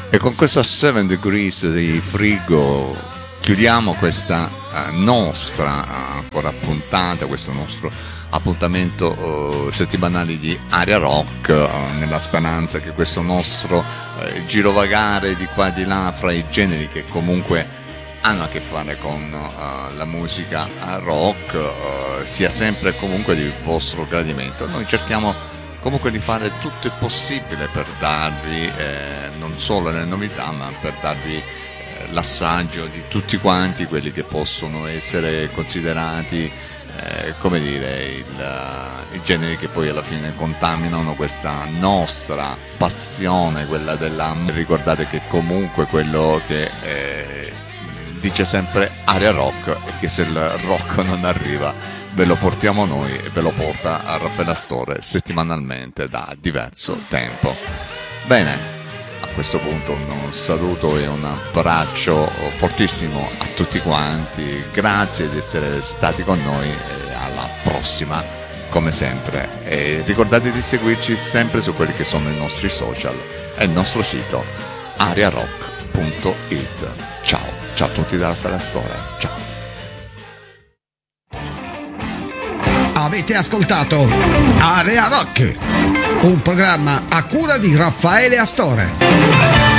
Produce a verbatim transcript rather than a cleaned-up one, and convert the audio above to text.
E con questa seven degrees di frigo chiudiamo questa uh, nostra uh, ancora puntata, questo nostro appuntamento uh, settimanale di Area Rock, uh, nella speranza che questo nostro uh, girovagare di qua e di là fra i generi che comunque hanno a che fare con uh, la musica rock uh, sia sempre comunque di vostro gradimento. Noi cerchiamo comunque di fare tutto il possibile per darvi eh, non solo le novità, ma per darvi eh, l'assaggio di tutti quanti quelli che possono essere considerati eh, come dire il, uh, i generi che poi alla fine contaminano questa nostra passione, quella della... Ricordate che comunque quello che eh, dice sempre Area Rock è che se il rock non arriva ve lo portiamo noi e ve lo porta a Raffaele Astore settimanalmente da diverso tempo. Bene, a questo punto un saluto e un abbraccio fortissimo a tutti quanti, grazie di essere stati con noi e alla prossima come sempre, e ricordate di seguirci sempre su quelli che sono i nostri social e il nostro sito ariarock punto it. Ciao, ciao a tutti da Raffaele Astore, ciao. Avete ascoltato Area Rock, un programma a cura di Raffaele Astore.